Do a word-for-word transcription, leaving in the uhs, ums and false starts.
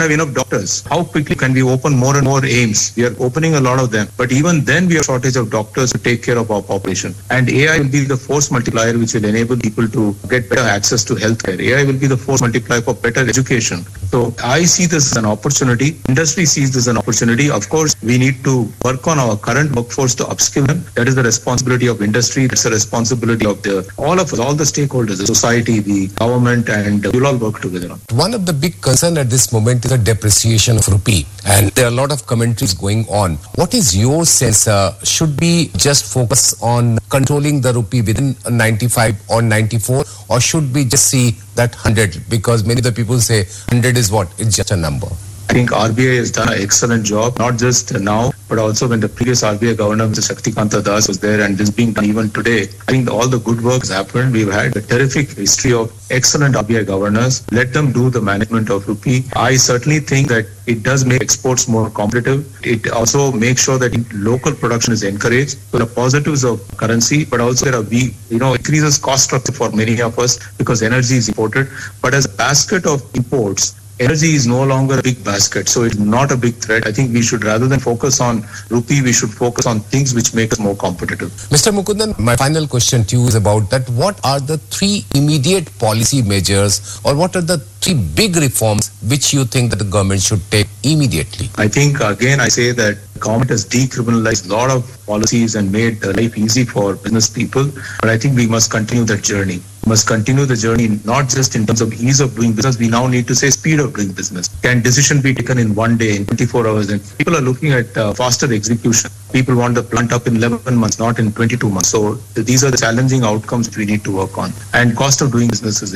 don't have enough doctors. How quickly can we open more and more A I I Ms? We are opening a lot of them. But even then, we have shortage of doctors to take care of our population. And A I will be the force multiplier which will enable people to get better access to healthcare. A I will be the force multiplier for better education. So I see this as an opportunity. Industry sees this as an opportunity. Of course, we need to work on our current workforce to upskill them. That is the responsibility of industry. That's the responsibility of the all of us, all the stakeholders, the society, the government, and we'll all work together. One of the big concern at this moment is the depreciation of rupee, and there are a lot of commentaries going on. What is your sense? Uh, should we just focus on controlling the rupee within ninety-five or ninety-four, or should we just see that one hundred? Because many of the people say one hundred is what? It's just a number. I think R B I has done an excellent job, not just now, but also when the previous R B I governor, Mister Shaktikanta Das, was there, and this being done even today. I think all the good work has happened. We've had a terrific history of excellent R B I governors. Let them do the management of rupee. I certainly think that it does make exports more competitive. It also makes sure that local production is encouraged. So the positives of currency, but also there are we, you know, increases cost structure for many of us because energy is imported. But as a basket of imports, energy is no longer a big basket, so it's not a big threat. I think we should, rather than focus on rupee, we should focus on things which make us more competitive. Mister Mukundan, my final question to you is about that. What are the three immediate policy measures, or what are the three big reforms which you think that the government should take immediately? I think, again, I say that the government has decriminalized a lot of policies and made life easy for business people, but I think we must continue that journey. We must continue the journey, not just in terms of ease of doing business. We now need to say speed of doing business. Can decision be taken in one day, in twenty-four hours? And people are looking at uh, faster execution. People want the plant up in eleven months, not in twenty-two months. So these are the challenging outcomes we need to work on. And cost of doing business is